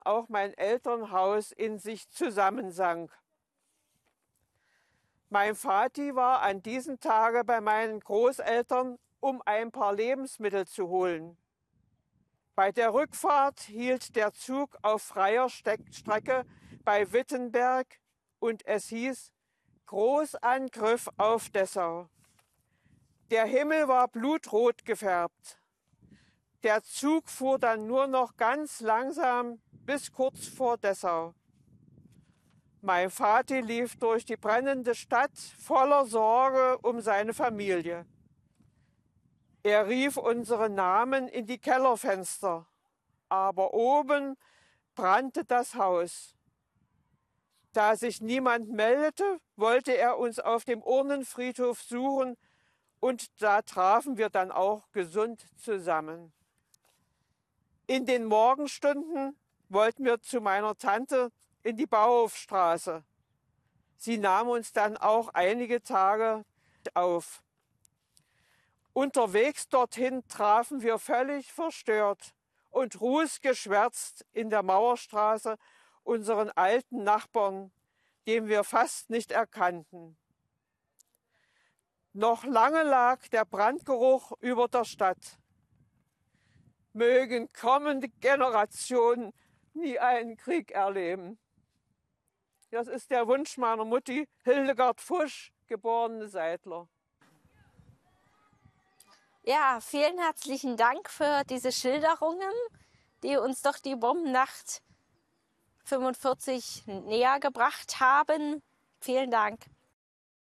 auch mein Elternhaus in sich zusammensank. Mein Vati war an diesem Tage bei meinen Großeltern, um ein paar Lebensmittel zu holen. Bei der Rückfahrt hielt der Zug auf freier Strecke bei Wittenberg und es hieß Großangriff auf Dessau. Der Himmel war blutrot gefärbt. Der Zug fuhr dann nur noch ganz langsam bis kurz vor Dessau. Mein Vati lief durch die brennende Stadt voller Sorge um seine Familie. Er rief unsere Namen in die Kellerfenster, aber oben brannte das Haus. Da sich niemand meldete, wollte er uns auf dem Urnenfriedhof suchen und da trafen wir dann auch gesund zusammen. In den Morgenstunden wollten wir zu meiner Tante in die Bauhofstraße. Sie nahm uns dann auch einige Tage auf. Unterwegs dorthin trafen wir völlig verstört und rußgeschwärzt in der Mauerstraße unseren alten Nachbarn, den wir fast nicht erkannten. Noch lange lag der Brandgeruch über der Stadt. Mögen kommende Generationen nie einen Krieg erleben. Das ist der Wunsch meiner Mutti, Hildegard Fusch, geborene Seidler. Ja, vielen herzlichen Dank für diese Schilderungen, die uns doch die Bombennacht 45 näher gebracht haben. Vielen Dank.